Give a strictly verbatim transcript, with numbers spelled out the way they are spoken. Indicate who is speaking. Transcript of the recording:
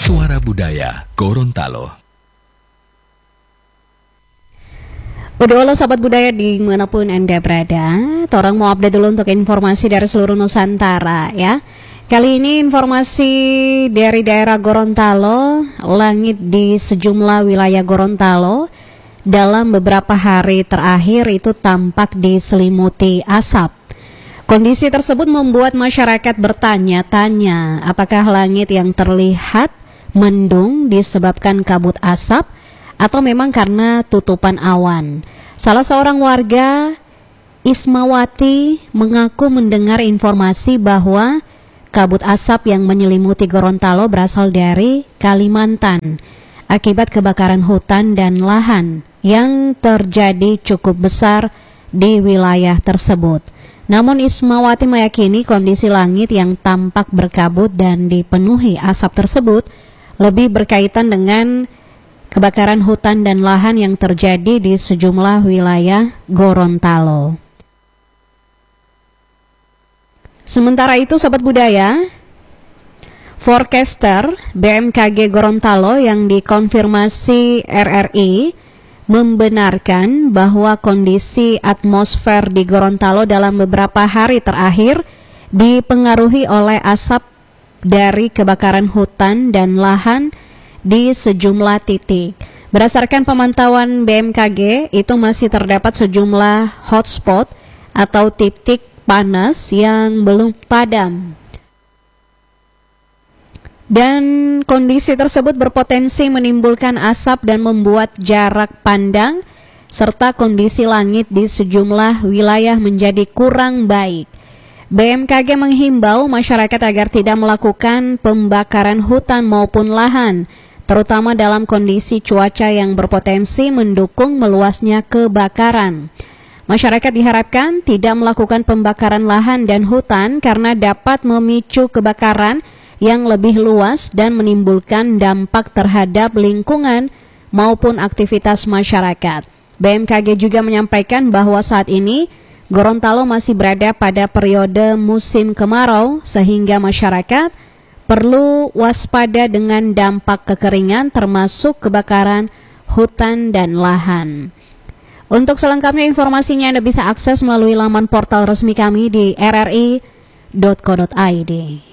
Speaker 1: Suara Budaya Gorontalo.
Speaker 2: Udah halo sahabat budaya dimanapun Anda berada, Torang mau update dulu untuk informasi dari seluruh Nusantara ya. Kali ini informasi dari daerah Gorontalo, langit di sejumlah wilayah Gorontalo dalam beberapa hari terakhir itu tampak diselimuti asap. Kondisi tersebut membuat masyarakat bertanya-tanya apakah langit yang terlihat mendung disebabkan kabut asap atau memang karena tutupan awan. Salah seorang warga, Ismawati, mengaku mendengar informasi bahwa kabut asap yang menyelimuti Gorontalo berasal dari Kalimantan akibat kebakaran hutan dan lahan yang terjadi cukup besar di wilayah tersebut. Namun Ismawati meyakini kondisi langit yang tampak berkabut dan dipenuhi asap tersebut lebih berkaitan dengan kebakaran hutan dan lahan yang terjadi di sejumlah wilayah Gorontalo. Sementara itu sahabat budaya, forecaster B M K G Gorontalo yang dikonfirmasi R R I membenarkan bahwa kondisi atmosfer di Gorontalo dalam beberapa hari terakhir dipengaruhi oleh asap dari kebakaran hutan dan lahan di sejumlah titik. Berdasarkan pemantauan B M K G, itu masih terdapat sejumlah hotspot atau titik panas yang belum padam. Dan kondisi tersebut berpotensi menimbulkan asap dan membuat jarak pandang serta kondisi langit di sejumlah wilayah menjadi kurang baik. B M K G menghimbau masyarakat agar tidak melakukan pembakaran hutan maupun lahan, terutama dalam kondisi cuaca yang berpotensi mendukung meluasnya kebakaran. Masyarakat diharapkan tidak melakukan pembakaran lahan dan hutan karena dapat memicu kebakaran yang lebih luas dan menimbulkan dampak terhadap lingkungan maupun aktivitas masyarakat. B M K G juga menyampaikan bahwa saat ini Gorontalo masih berada pada periode musim kemarau sehingga masyarakat perlu waspada dengan dampak kekeringan termasuk kebakaran hutan dan lahan. Untuk selengkapnya informasinya Anda bisa akses melalui laman portal resmi kami di r r i dot co dot i d.